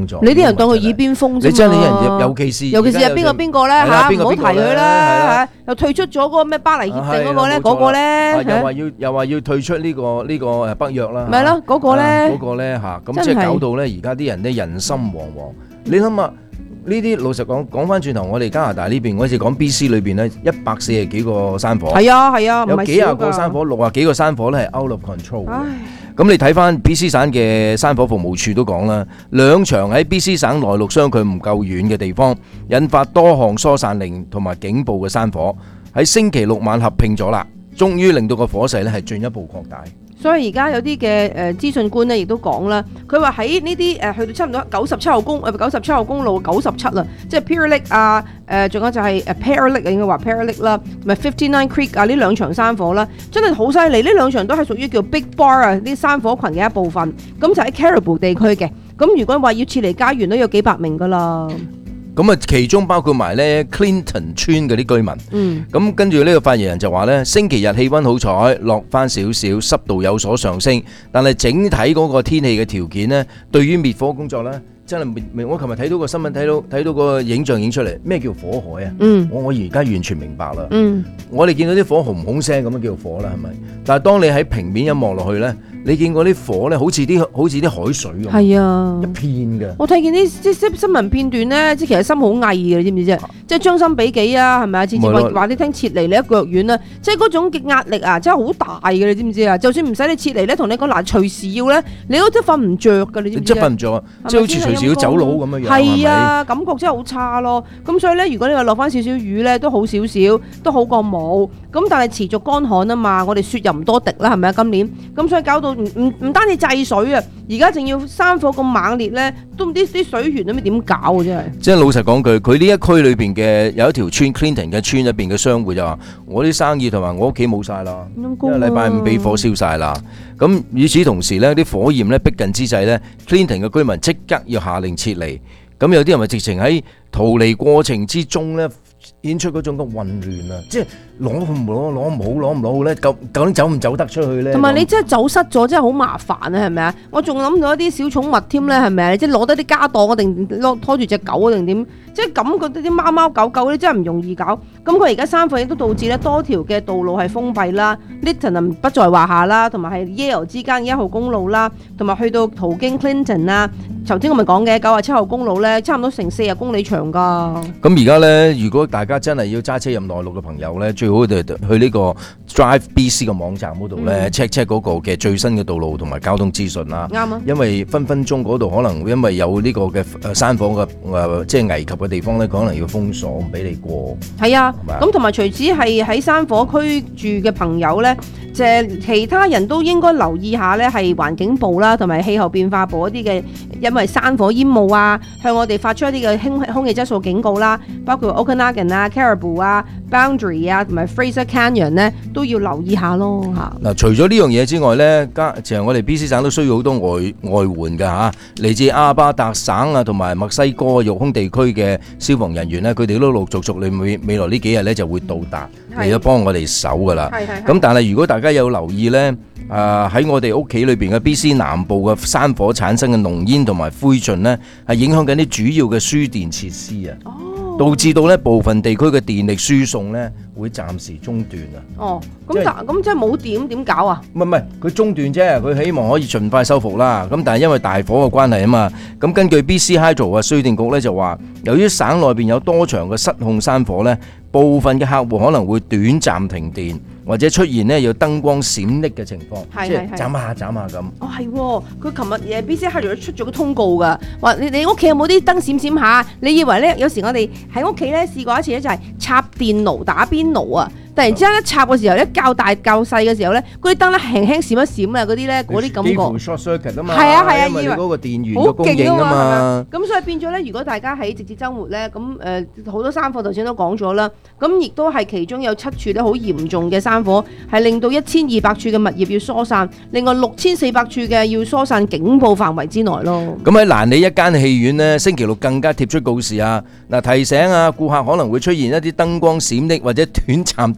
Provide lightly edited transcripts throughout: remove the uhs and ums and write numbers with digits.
幫助。 你啲人當佢耳邊風啫嘛。 你真係人，尤其是係邊個咧嚇，唔好提佢啦，又退出咗嗰個咩巴黎協定嗰個咧，嗰個咧， 又話要退出呢個北約啦。 咪咯，嗰個咧嚇，咁即係搞到咧而家啲人咧人心惶惶。你諗下呢啲老實講翻轉頭，我哋加拿大呢邊，我哋講 BC 裏邊咧140幾個山火， 係啊， 有幾廿個山火，60幾個山火咧係 out of control。咁你睇翻 BC 省嘅山火服務處都講啦，2場喺 BC 省內陸相距唔夠遠嘅地方，引發多項疏散令同埋警報嘅山火，喺星期六晚合併咗啦，終於令到個火勢咧係進一步擴大。 所以而家有啲嘅資訊官咧，亦都講啦，佢話喺呢啲去到差唔多97號公路97啦，即係 Pear Lake 啊，仲有就係Pear Lake 應該話 Pear Lake 啦，同埋59 Creek 啊，呢2場山火啦，真係好犀利。呢2場都係屬於叫 Big Bar 啊，啲山火群嘅一部分。咁就喺 Caribou 地區嘅。咁如果話要撤離家園都有幾百名噶啦。 咁啊，其中包括埋咧 Clinton 村嗰啲居民。咁跟住呢個發言人就話咧，星期日氣温好彩，落翻少少，濕度有所上升，但係整體嗰個天氣嘅條件呢，對於滅火工作咧，真係我琴日睇到個新聞，睇到個影像影出嚟，咩叫火海啊？我而家完全明白啦。我哋見到啲火紅紅聲咁樣叫火啦，係咪？但係當你喺平面一望落去咧，你見過啲火咧，好似啲海水咁，係啊，一片嘅。我睇見啲新聞片段咧，即係其實心好翳嘅，你知唔知啫？即係將心比己啊，係咪啊？次次話你聽撤離你一腳遠啦，即係嗰種嘅壓力啊，真係好大嘅，你知唔知啊？就算唔使你撤離咧，同你講嗱，隨時要咧，你都真係瞓唔着㗎，你知唔知？真係瞓唔着啊！即係好似隨時要走佬咁樣樣，係啊，感覺真係好差咯。咁所以咧，如果你話落翻少少雨咧，都好少少，都好過冇。咁但係持續乾旱啊嘛，我哋雪又唔多滴啦，係咪啊？今年咁所以搞到唔單止制水啊，而家仲要山火咁猛烈咧，都唔知啲水源都唔知點搞啊！真係。即係老實講句，佢呢一區裏邊嘅有一條村 Clinton 嘅村入邊嘅商戶就話：我啲生意同埋我屋企冇晒啦，因為禮拜5俾火燒晒啦。咁與此同時咧，啲火焰咧逼近之際咧 ，Clinton 嘅居民即刻要下令撤離。咁有啲人咪直情喺逃離過程之中咧，顯出嗰種嘅混亂啊！即係攞唔好咧，究竟走唔走得出去咧？同埋你真係走失咗，真係好麻煩啊！係咪啊？我仲諗到一啲小寵物添咧，係咪啊？即係攞得啲家當啊，定拖住隻狗啊，定點？即係感覺啲貓貓狗狗咧，真係唔容易搞。咁佢而家山火亦都導致咧多條嘅道路係封閉啦 ，Lytton 不在話下啦，同埋係 Yale 之間1號公路啦，同埋去到途經 Clinton 啦。頭先我咪講嘅97號公路咧，差唔多成40公里長噶。咁而家咧，如果大家真係要揸車入內陸嘅朋友咧，最好就去呢個 Drive BC 嘅網站嗰度咧 check 嗰個嘅最新嘅道路同埋交通資訊啦。啱啊，因為分鐘嗰度可能因為有呢個嘅山火嘅即係危及嘅地方咧，可能要封鎖唔俾你過。係啊，咁同埋除此係喺山火區住嘅朋友咧，即係其他人都應該留意下咧，係環境部啦，同埋氣候變化部一啲嘅，因為山火煙霧啊，向我哋發出一啲嘅空氣質素警告啦，包括 Okanagan 啊、Caribou 啊、Boundary 啊，同埋 Fraser Canyon 咧，都要留意下咯嚇。嗱，除咗呢樣嘢之外咧，其實我哋 BC 省都需要好多外援㗎嚇，嚟自阿巴達省啊同埋墨西哥育空地區嘅消防人員咧，佢哋都陸續未來呢幾日咧就會到達嚟到幫我哋手㗎啦。咁但係如果大家有留意咧，喺我哋屋企裏邊嘅 BC 南部嘅山火產生嘅濃煙同埋灰燼咧，係影響緊啲主要嘅輸電設施啊，導致到咧部分地區嘅電力輸送咧會暫時中斷啊。咁即係冇點搞啊？唔係，佢中斷啫，佢希望可以盡快修復啦。咁但係因為大火嘅關係啊嘛，咁根據 BC Hydro 水電局咧就話，由於省內邊有多場嘅失控山火咧，部分嘅客戶可能會短暫停電，或者出現咧有燈光閃爍嘅情況，即係斬下咁。哦，係，佢琴日BC Hydro出咗個通告㗎，話你屋企有冇啲燈閃閃下？你以為咧有時我哋喺屋企咧試過一次咧，就係插電爐打邊爐啊！突然之間一插嘅時候，一較大較細嘅時候咧，嗰啲燈咧輕輕閃一閃啊，嗰啲咧嗰啲感覺。幾乎 short circuit 啊嘛，係啊，因為嗰個電源嘅供應啊嘛。咁所以變咗咧，如果大家喺直至週末咧，咁好多山火頭先都講咗啦，咁亦都係其中有7處咧好嚴重嘅山火，係令到1200處嘅物業要疏散，另外6400處嘅要疏散警報範圍之內咯。咁喺蘭里一間戲院咧，星期六更加貼出告示啊，嗱提醒啊顧客可能會出現一啲燈光閃爍或者短暫電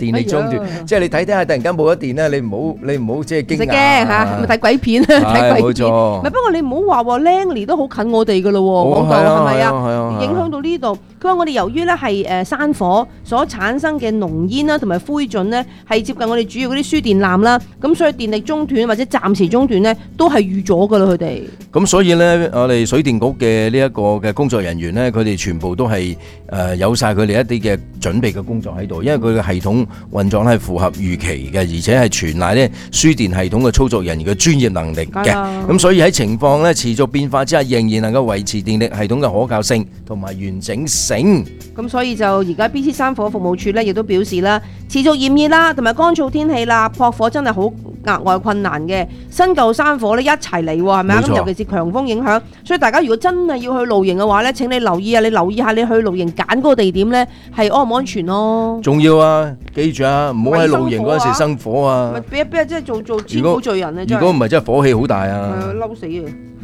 電力中斷，即係你睇下突然間冇咗電咧，你唔好即係驚驚嚇，咪睇鬼片啊，睇鬼片。唔係，不過你唔好話喎 ，Langley 都好近我哋噶咯喎，講到係咪啊？影響到呢度。佢話我哋由於咧係山火所產生嘅濃煙啦，同埋灰燼咧，係接近我哋主要嗰啲輸電纜啦，咁所以電力中斷或者暫時中斷咧，都係預咗噶啦，佢哋。咁所以咧，我哋水電局嘅呢一個嘅工作人員咧，佢哋全部都係有晒佢哋一啲嘅準備嘅工作喺度，因為佢嘅系統運作係符合預期嘅，而且係全賴咧輸電系統嘅操作人員嘅專業能力嘅。咁所以喺情況咧持續變化之下，仍然能夠維持電力系統嘅可靠性同埋完整性。 咁所以就而家 BC 山火服務處咧，亦都表示啦，持續炎熱啦，同埋乾燥天氣啦，撲火真係好額外困難嘅。新舊山火咧一齊嚟喎，係咪啊？咁尤其是強風影響，所以大家如果真係要去露營嘅話咧，請你留意下你去露營揀嗰個地點咧，係安唔安全咯？ 重要啊！記住啊，唔好喺露營嗰陣時生火啊！ 咪俾即係做千古罪人啊！ 如果唔係真係火氣好大啊！ 嬲死啊！